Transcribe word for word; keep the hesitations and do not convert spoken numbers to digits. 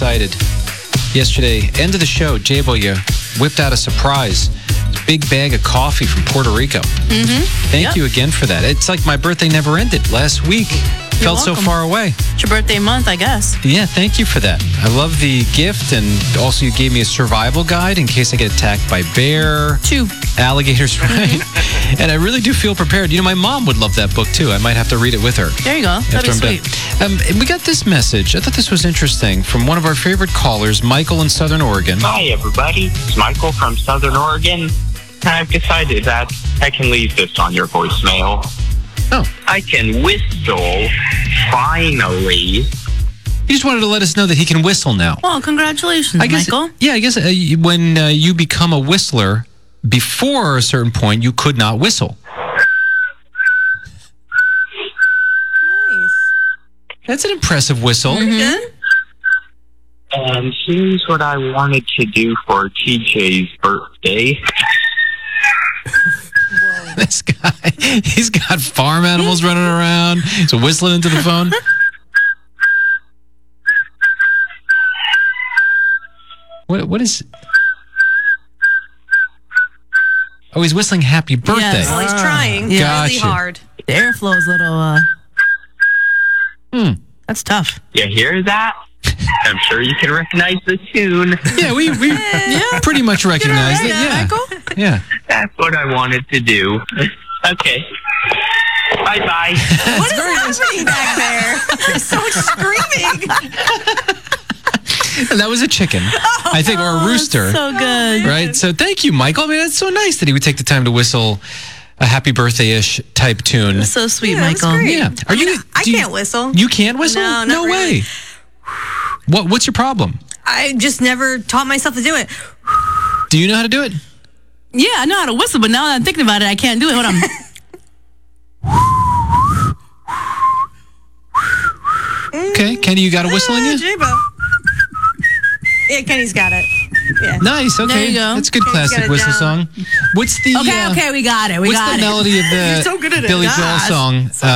excited. Yesterday, end of the show, J-Bo, you whipped out a surprise. A big bag of coffee from Puerto Rico. Mm-hmm. Thank Yep. you again for that. It's like my birthday never ended. Last week, felt so welcome. far away. It's your birthday month, I guess. Yeah, thank you for that. I love the gift, and also you gave me a survival guide in case I get attacked by bear, Two. alligators, right? And I really do feel prepared. You know, my mom would love that book, too. I might have to read it with her. There you go. That'd be after I'm sweet. done. Um, and we got this message. I thought this was interesting from one of our favorite callers, Michael in Southern Oregon. Hi, everybody. It's Michael from Southern Oregon. I've decided that I can leave this on your voicemail. Oh. I can whistle, finally. He just wanted to let us know that he can whistle now. Well, congratulations, I guess, Michael. Yeah, I guess uh, you- when uh, you become a whistler, before a certain point, you could not whistle. Nice. That's an impressive whistle. Good. And here's what I wanted to do for T J's birthday. This guy, he's got farm animals running around. He's whistling into the phone. What? What is... Oh, he's whistling happy birthday. Yes. Well, he's trying Yeah. really Gotcha. hard. The airflow is a little, uh... Hmm. That's tough. You hear that? I'm sure you can recognize the tune. Yeah, we, we pretty much recognize it. Yeah. Michael? Yeah. That's what I wanted to do. Okay. Bye-bye. What is happening back there? There's so much screaming. And that was a chicken, I think, or a rooster. So good. Right? So thank you, Michael. I mean, it's so nice that he would take the time to whistle a happy birthday-ish type tune. So sweet, Yeah, that was Michael. great. Yeah. Are you? I do you- can't whistle. You can't whistle? No, not really. way. What? What's your problem? I just never taught myself to do it. Do you know how to do it? Yeah, I know how to whistle, but now that I'm thinking about it, I can't do it. Hold on. Okay, Kenny, you got a whistle in Ah, you? J-Bo. Yeah, Kenny's got it. Yeah. Nice. Okay, There you go. that's a good Kenny's got classic it whistle down. song. What's the? Okay, uh, okay, we got it. We What's got the it. melody of the You're so good at it. Billy Joel Gosh. song?